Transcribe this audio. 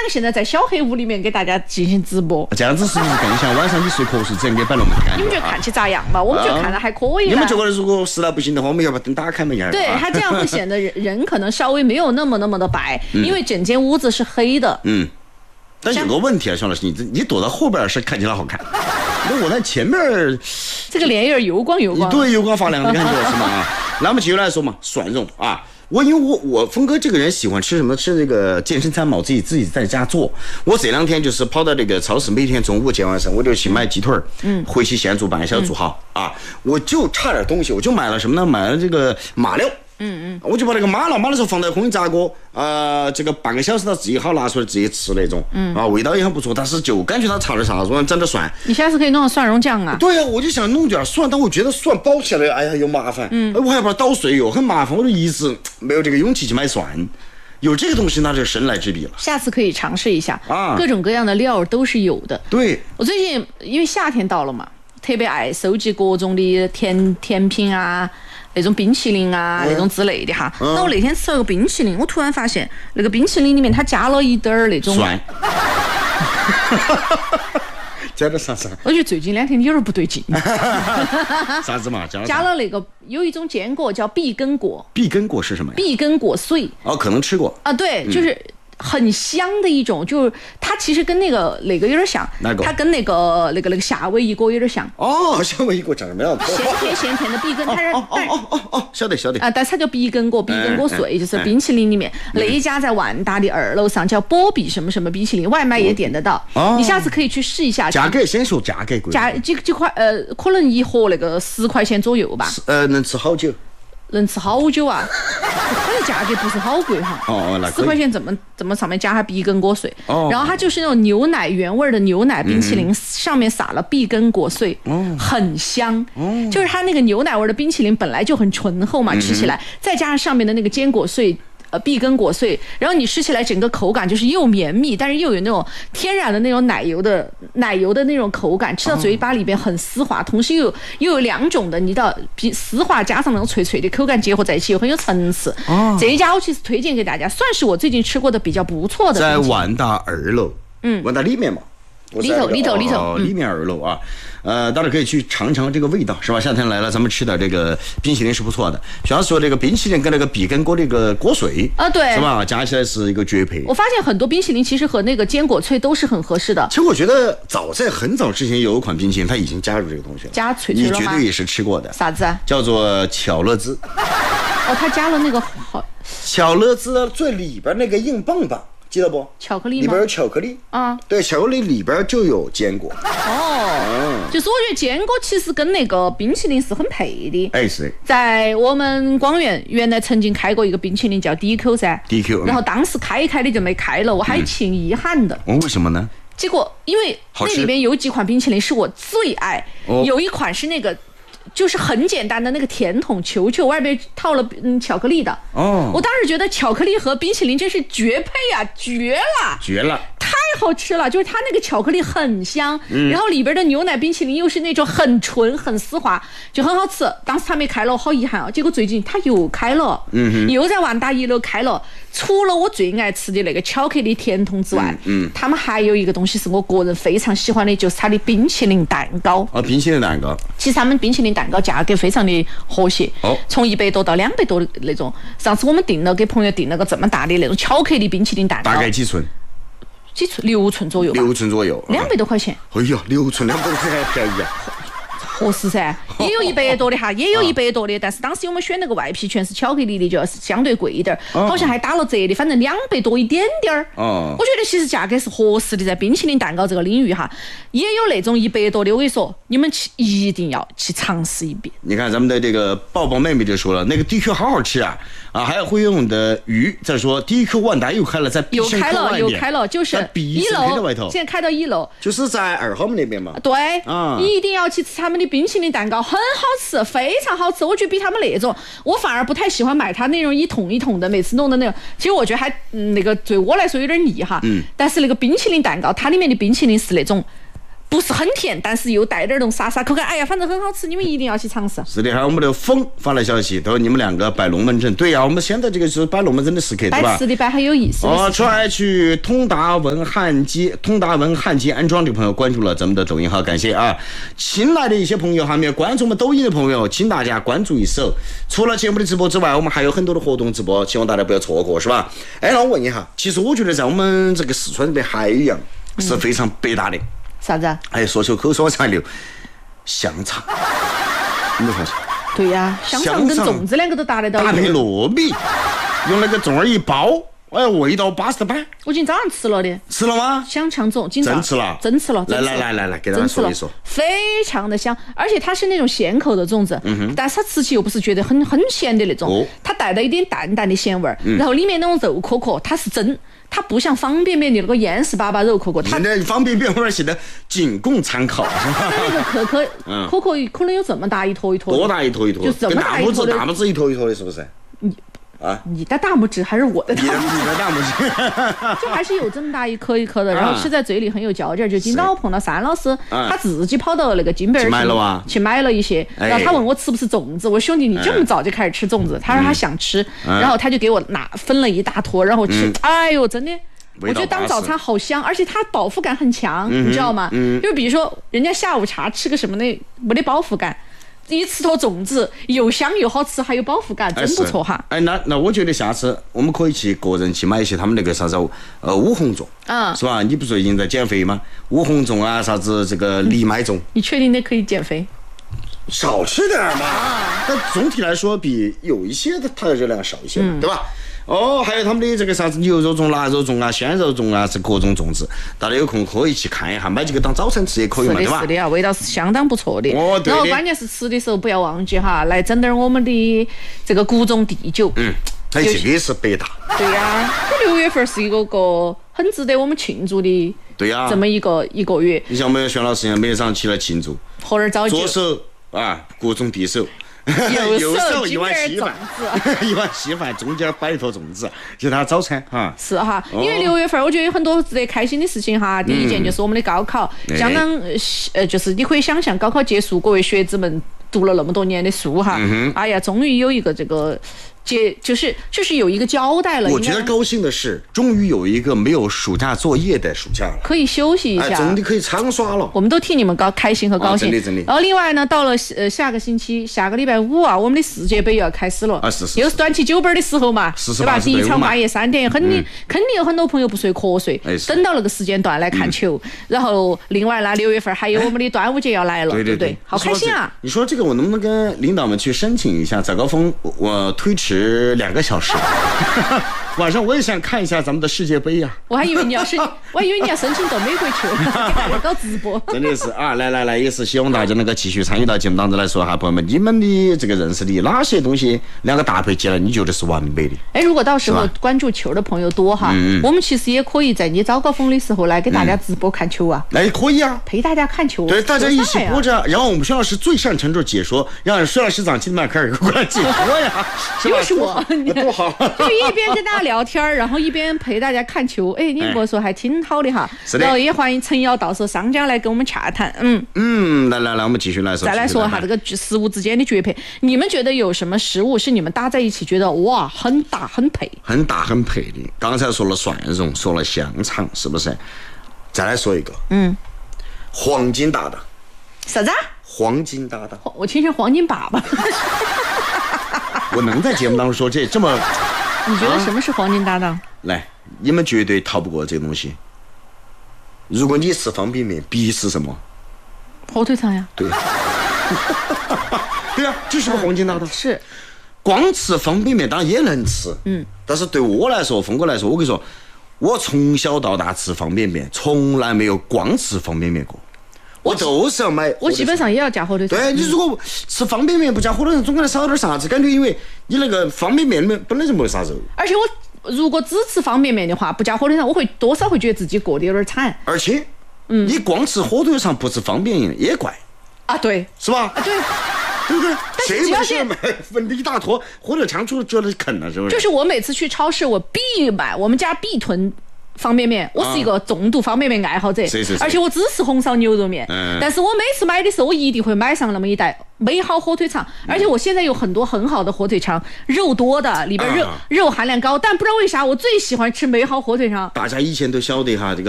现在在小黑屋里面给大家进行直播， 这样子是不是更像晚上你睡瞌睡之前给摆龙门的感觉？ 你们觉得看起咋样嘛？我们觉得看了还可以。 你们觉得如果实在不行的话，我们要把灯打开嘛？ 对，它这样会显得人可能稍微没有那么的白，因为整间屋子是黑的。 但有个问题啊，肖老师，你躲到后边是看起来好看，那我在前面， 这个脸有点油光， 对，油光发亮的感觉是吗？那我们继续来说嘛，蒜蓉啊。因为我峰哥这个人喜欢吃什么？吃这个健身餐嘛，我自己在家做。我这2天就是跑到这个超市，每天中午健完身，我就去买鸡腿回去现做半小时做好啊。我就差点东西，我就买了什么呢？买了这个马料。我就把那个麻的时候放在空气炸锅，这个半个小时到自己好拿出来自己吃那种，味道也很不错，但是就感觉它差点啥子，我整点蒜。 你下次可以弄蒜蓉酱啊。 对呀，我就想弄点蒜，但我觉得蒜包起来，哎呀又麻烦，我还要把它捣碎哟，很麻烦，我就一直没有这个勇气去买蒜。有这个东西那就神来之笔了。 下次可以尝试一下各种各样的料都是有的。 对， 我最近因为夏天到了嘛，特别爱收集各种的甜品啊。那种冰淇淋啊，那种之类的哈。那我那天吃了个冰淇淋，我突然发现那个冰淇淋里面它加了一点儿那种蒜。加了啥？ 我觉得最近2天有点不对劲。 啥子嘛？ 加了那个有一种坚果叫碧根果。 碧根果是什么呀？ 碧根果碎。 可能吃过啊，对，就是很香的一种，就是它其实跟那个有点像，它跟那个夏威夷果有点像。 夏威夷果长什么样？ 咸甜的碧根，它是晓得啊，但是它叫碧根果碎，就是冰淇淋里面那一家在万达的2楼上叫波比什么什么冰淇淋，外卖也点得到。你下次可以去试一下。 价格先说价格贵。 几块可能一盒那个10块钱左右吧。 能吃好久？ 能吃好久啊？它的价格不是好贵哈，10块钱怎么上面加它碧根果碎？然后它就是那种牛奶原味的牛奶冰淇淋，上面撒了碧根果碎，很香。就是它那个牛奶味的冰淇淋本来就很醇厚嘛，吃起来再加上上面的那个坚果碎。碧根果碎，然后你吃起来整个口感就是又绵密，但是又有那种天然的那种奶油的那种口感，吃到嘴巴里边很丝滑，同时又有2种的，你的丝滑加上那种脆脆的口感结合在一起，又很有层次。这一家我其实推荐给大家，算是我最近吃过的比较不错的。 在万达2楼，万达里面嘛。 里头里面2楼啊，大家可以去尝尝这个味道，是吧？夏天来了，咱们吃点这个冰淇淋是不错的。主要说这个冰淇淋跟那个碧根果这个果碎对， 是吧？加起来是一个绝配。 我发现很多冰淇淋其实和那个坚果脆都是很合适的。 其实我觉得早在很早之前有一款冰淇淋，它已经加入这个东西了， 加脆脆了吗？ 你绝对也是吃过的。 啥子？ 叫做巧乐兹。 它加了那个好。 巧乐兹的最里边那个硬棒棒。记得不？ 巧克力吗？ 里边有巧克力对，巧克力里边就有坚果。 就是我觉得坚果其实跟那个冰淇淋是很配的。 是。 在我们广园原来曾经开过一个冰淇淋叫 DQ 噻。 DQ。 然后当时开的就没开了，我还挺遗憾的。 为什么呢？ 结果因为那里面有几款冰淇淋是我最爱，有一款是那个。就是很简单的那个甜筒球球，外面套了巧克力的。我当时觉得巧克力和冰淇淋真是绝配啊，绝了！太好吃了，就是它那个巧克力很香，然后里边的牛奶冰淇淋又是那种很纯很丝滑，就很好吃。当时它没开了，我好遗憾啊！结果最近它又开了，又在万达1楼开了。除了我最爱吃的那个巧克力甜筒之外，他们还有一个东西是我个人非常喜欢的，就是它的冰淇淋蛋糕。 冰淇淋蛋糕。 其实他们冰淇淋蛋糕价格非常的和谐，从100多到200多的那种。上次我们给朋友订了个这么大的那种巧克力冰淇淋蛋糕。 大概几寸 ？6寸左右吧。6 寸左右。 200多块钱。 哎呀，6寸200多块还便宜啊。 合适噻，也有100多的哈，也有100多的，但是当时我们选那个外皮全是巧克力的，就要相对贵一点，好像还打了折的，反正200多一点点儿。我觉得其实价格是合适的，在冰淇淋蛋糕这个领域哈，也有那种100多的，我跟你说，你们一定要去尝试一遍。 你看咱们的这个抱抱妹妹就说了，那个 DQ 好好吃啊，还有会用的鱼。再说 DQ 万达又开了，在必胜客外面， 又开了，就是 1楼外头，现在开到1楼， 就是在2号门那边嘛。 对，你一定要去吃他们的冰淇淋蛋糕，很好吃，非常好吃。我觉得比他们那种，我反而不太喜欢买它那种一桶一桶的，每次弄的那种，其实我觉得还那个对我来说有点腻哈。但是那个冰淇淋蛋糕，它里面的冰淇淋是那种不是很甜，但是又带点那种沙沙口感，哎呀，反正很好吃，你们一定要去尝试。 是的，还有我们的风发来消息，他说你们2个摆龙门阵。对呀，我们现在这个是摆龙门阵的时刻，对吧？ 摆吃的摆还有意思。 出来去通达文焊机安装的朋友关注了咱们的抖音号，感谢啊！新来的一些朋友还没有关注我们抖音的朋友，请大家关注一手。除了节目的直播之外，我们还有很多的活动直播，希望大家不要错过，是吧？哎，那我问一下，其实我觉得在我们这个四川这边还有一样是非常百搭的。 啥子？ 哎，说起口水往下流，香肠，你没发现？ 对呀，香肠跟粽子2个都搭得到。 搭配糯米，用那个粽儿一包，哎，味道巴适的板。 我今天早上吃了的。 吃了吗？ 香肠粽， 真吃了。 真吃了。 来，给大家说一说。 非常的香，而且它是那种咸口的粽子，但是它吃起又不是觉得很咸的那种，它带了一点淡淡的咸味儿，然后里面那种肉壳壳，它是真。它不像方便面的那个严实巴巴肉壳壳，它那方便面味儿现在仅供参考。 它那个壳壳可能有这么大一坨一坨， 多大一坨一坨？ 就这么大一坨的， 大拇指一坨一坨的，是不是？ 你的大拇指还是我的大拇指？ 你的大拇指， 就还是有这么大一颗一颗的，然后吃在嘴里很有嚼劲儿。就今早碰到单老师，他自己跑到那个金贝儿去买了一些，然后他问我吃不吃粽子，我说兄弟你这么早就开始吃粽子？他说他想吃，然后他就给我分了一大坨，然后吃，哎呦真的。我觉得当早餐好香，而且它饱腹感很强，你知道吗？就比如说人家下午茶吃个什么的，没得饱腹感。一吃坨粽子又香又好吃，还有饱腹感，真不错哈。 哎，那我觉得下次我们可以去个人去买一些他们那个啥子乌红粽，是吧？你不是最近在减肥吗？乌红粽啊，啥子这个藜麦粽， 你确定那可以减肥？ 少吃点嘛。但总体来说，比有一些它的热量少一些，对吧？还有他们的这个啥子牛肉粽、腊肉粽啊、鲜肉粽啊，是各种粽子，大家有空可以去看一下，买几个当早餐吃也可以嘛，对吧？ 是的啊，味道是相当不错的。然后关键是吃的时候不要忘记哈，来整点我们的这个古种地酒。 这个是百搭。 对呀，6月份是一个很值得我们庆祝的。 对呀。 这么一个月。 你像我们薛老师一样，每天早上起来庆祝。 喝点早酒。 左手各种匕首。右手一碗稀饭，1碗稀饭，中间摆一坨粽子，就他早餐哈。 是哈，因为6月份我觉得有很多值得开心的事情哈。第一件就是我们的高考，相当就是你可以想象高考结束，各位学子们读了那么多年的书哈，哎呀，终于有一个这个。就是有一个交代了。 我觉得高兴的是，终于有一个没有暑假作业的暑假了， 可以休息一下， 真的可以长耍了。 我们都替你们开心和高兴。 真的。 然后另外呢，到了下个星期，下个礼拜5啊，我们的世界杯又要开始了。 是。 又是端起酒杯的时候嘛，对吧？第一场半夜3点，肯定有很多朋友不睡瞌睡，等到那个时间段来看球。然后另外呢，6月份还有我们的端午节要来了，对不对？好开心啊！ 你说这个，我能不能跟领导们去申请一下早高峰？我推迟2个小时，晚上我也想看一下咱们的世界杯呀。 我还以为你要申请到美国去了，搞直播。 真的是啊，来，也是希望大家能够继续参与到节目当中来说哈，朋友们，你们的这个认识的哪些东西2个搭配起来，你觉得是完美的？ 哎，如果到时候关注球的朋友多哈，我们其实也可以在你早高峰的时候来给大家直播看球啊。 哎，可以啊， 陪大家看球。 对，大家一起播着，然后我们薛老师最擅长就是解说，让薛老师长今晚开始过来解说呀， 又是我。 多好！ 就一边跟大家聊天，然后一边陪大家看球。哎，你不说还挺好的哈。 是的。 然后也欢迎陈瑶到时候上江来跟我们洽谈。 来，我们继续来说。 再来说哈，这个食物之间的绝配，你们觉得有什么食物是你们搭在一起觉得哇很搭很配？ 很搭很配的。刚才说了蒜蓉，说了香肠，是不是？再来说一个，黄金搭档。 啥子？ 黄金搭档。 我听成黄金爸爸。 我能在节目当中说这么？ 你觉得什么是黄金搭档？ 来，你们绝对逃不过这个东西。如果你吃方便面，必吃什么？ 火腿肠呀。 对。对啊，这是个黄金搭档。 是。 光吃方便面当然也能吃，但是对我来说，峰哥来说，我跟你说，我从小到大吃方便面，从来没有光吃方便面过。我都是要买， 我基本上也要加火腿肠。 对，你如果吃方便面不加火腿肠，总感觉少点啥子感觉，因为你那个方便面里面本来就没啥肉。 而且我如果只吃方便面的话，不加火腿肠，我会多少会觉得自己过得有点惨。 而且，你光吃火腿肠不吃方便面也怪啊，对， 是吧？ 啊，对。 对不对？ 谁不是买分了一大坨火腿肠出觉得啃了，是不是？ 就是我每次去超市，我必买，我们家必囤方便面，我是一个重度方便面爱好者，而且我只吃红烧牛肉面。但是我每次买的时候，我一定会买上那么一袋美好火腿肠，而且我现在有很多很好的火腿肠，肉多的，里边肉含量高，但不知道为啥我最喜欢吃美好火腿肠。 大家以前都晓得哈，这个